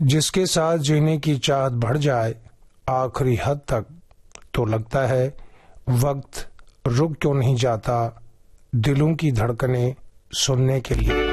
जिसके साथ जीने की चाहत बढ़ जाए आखिरी हद तक, तो लगता है वक्त रुक क्यों नहीं जाता दिलों की धड़कनें सुनने के लिए।